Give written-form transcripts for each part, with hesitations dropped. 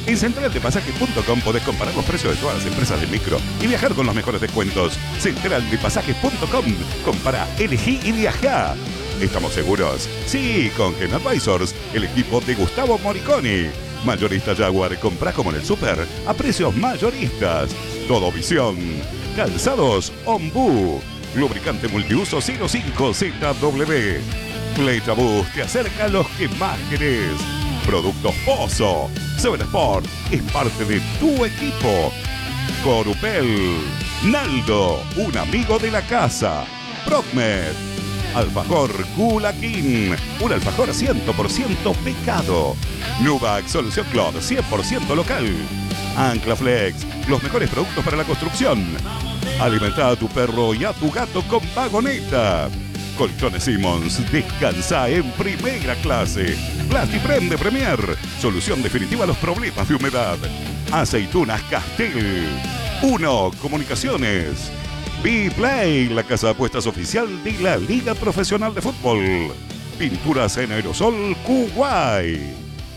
En centraldepasajes.com podés comparar los precios de todas las empresas de micro y viajar con los mejores descuentos. Centraldepasajes.com. Compara, elegí y viajá. ¿Estamos seguros? Sí, con Gen Advisors, el equipo de Gustavo Moriconi. Mayorista Jaguar, comprá como en el súper a precios mayoristas. Todo Visión. Calzados Ombú. Lubricante multiuso 05ZW. Playtabús te acerca a los que más querés. Productos Pozo. 7 Sport es parte de tu equipo. Corupel. Naldo, un amigo de la casa. Procmed. Alfajor Gulaquín, un alfajor 100% pecado. Nubac Solución Clot, 100% local. Anclaflex, los mejores productos para la construcción. Alimenta a tu perro y a tu gato con Vagoneta. Colchones Simmons, descansa en primera clase. Plastiprem de Premier, solución definitiva a los problemas de humedad. Aceitunas Castel. 1 Comunicaciones. B-Play, la casa de apuestas oficial de la Liga Profesional de Fútbol. Pinturas en aerosol Kuwait.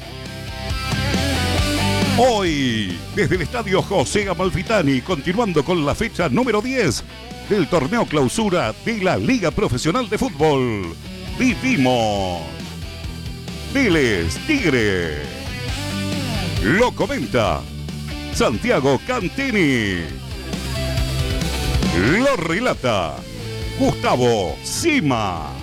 Hoy, desde el estadio José Amalfitani, continuando con la fecha número 10 del torneo clausura de la Liga Profesional de Fútbol. Vivimos Vélez Tigre. Lo comenta Santiago Cantini. Lo relata Gustavo Sima.